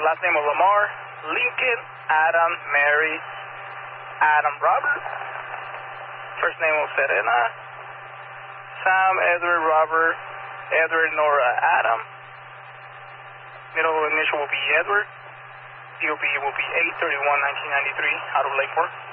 last name of Lamar, Lincoln, Adam, Mary, Adam, Robert. First name of Serena, Sam, Edward, Robert, Edward, Nora, Adam. Middle initial will be Edward. DOB will be 8/31/1993 out of Lakeport.